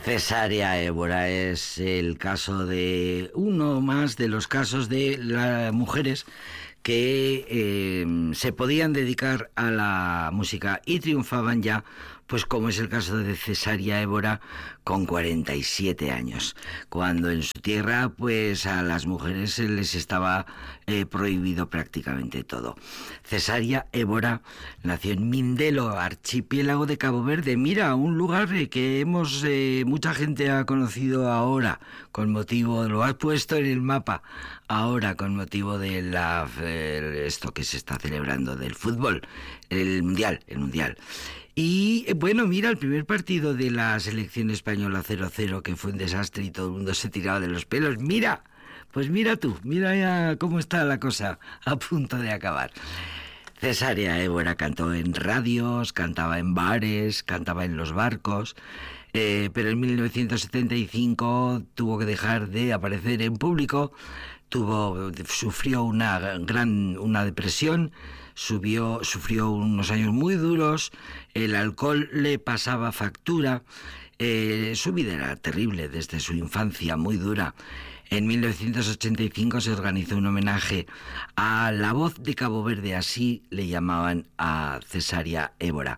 Cesárea Évora es el caso de uno más de los casos de las mujeres que se podían dedicar a la música y triunfaban ya, pues como es el caso de Cesárea Évora con 47 años, cuando en su tierra pues a las mujeres se les estaba prohibido prácticamente todo. Cesárea Évora nació en Mindelo, archipiélago de Cabo Verde. Mira, un lugar que mucha gente ha conocido ahora, con motivo, lo has puesto en el mapa, ahora con motivo de esto que se está celebrando del fútbol, el mundial. Y bueno, mira, el primer partido de la selección española 0-0, que fue un desastre y todo el mundo se tiraba de los pelos. Mira, pues mira tú, mira ya cómo está la cosa a punto de acabar. Cesárea Évora cantó en radios, cantaba en bares, cantaba en los barcos, pero en 1975 tuvo que dejar de aparecer en público, sufrió una depresión, sufrió unos años muy duros, el alcohol le pasaba factura, su vida era terrible desde su infancia, muy dura. En 1985 se organizó un homenaje a la voz de Cabo Verde, así le llamaban a Cesárea Évora.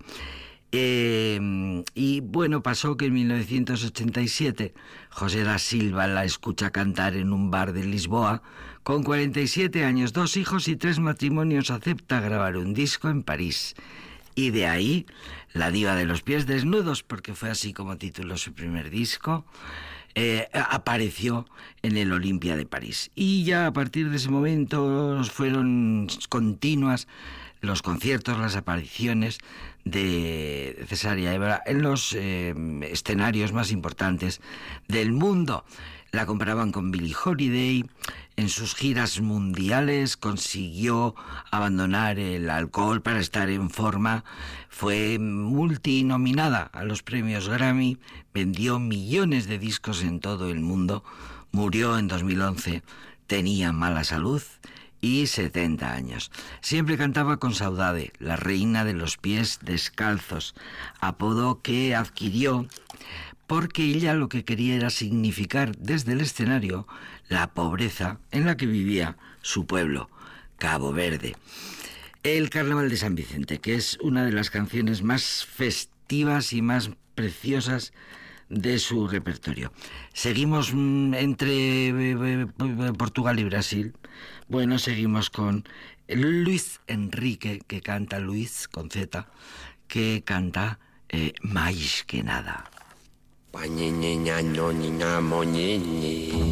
Y bueno, pasó que en 1987 José da Silva la escucha cantar en un bar de Lisboa. Con 47 años, 2 hijos y 3 matrimonios, acepta grabar un disco en París. Y de ahí, la diva de los pies desnudos, porque fue así como tituló su primer disco, apareció en el Olympia de París. Y ya a partir de ese momento fueron continuas los conciertos, las apariciones de Cesárea Évora en los escenarios más importantes del mundo. La comparaban con Billie Holiday. En sus giras mundiales consiguió abandonar el alcohol para estar en forma. Fue multinominada a los premios Grammy, vendió millones de discos en todo el mundo, murió en 2011, tenía mala salud y 70 años. Siempre cantaba con saudade, la reina de los pies descalzos, apodo que adquirió porque ella lo que quería era significar desde el escenario la pobreza en la que vivía su pueblo, Cabo Verde. El Carnaval de San Vicente, que es una de las canciones más festivas y más preciosas de su repertorio. Seguimos entre Portugal y Brasil. Bueno, seguimos con Luis Enrique, que canta Luis con Z, que canta Máis que nada.